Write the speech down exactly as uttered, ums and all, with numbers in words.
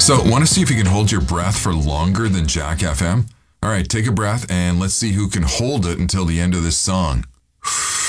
So, want to see if you can hold your breath for longer than Jack F M? All right, take a breath and let's see who can hold it until the end of this song.